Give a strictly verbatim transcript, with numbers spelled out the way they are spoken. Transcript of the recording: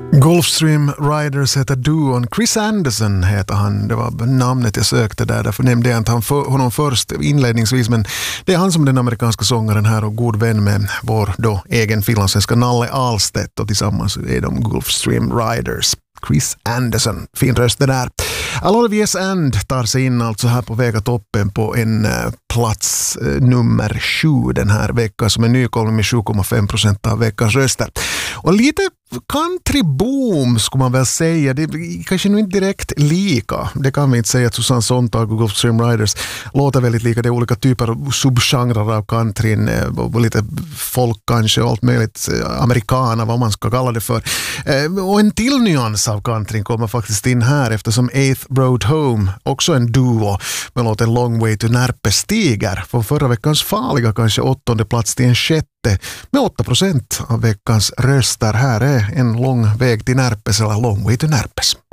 Gulfstream Riders heter duon. Chris Anderson heter han. Det var namnet jag sökte där. Därför nämnde jag inte han för, honom först inledningsvis. Men det är han som är den amerikanska sångaren här och god vän med vår då egen finlandssvenska Nalle Ahlstedt. Och tillsammans är de Gulfstream Riders. Chris Anderson, fin röst det där. All of Yes And tar sig in alltså här på Vega toppen på en uh, plats uh, nummer sju den här veckan som är nykommen med sju komma fem procent av veckans röster. Och lite countryboom skulle man väl säga. Det är kanske nu inte direkt lika. Det kan vi inte säga att Susanne Sontag och Gulfstream Riders låter väldigt lika. Det är olika typer av subgenrer av countryn och lite folk kanske och allt möjligt. Amerikaner, vad man ska kalla det för. Och en till nyans av countryn kommer faktiskt in här eftersom Eighth Road Home, också en duo med låten Long Way to Närpe, stiger från förra veckans farliga kanske åttonde plats till en sjätte med åtta procent av veckans röster. Här är en lång väg till Närpes eller Long Way to Närpes.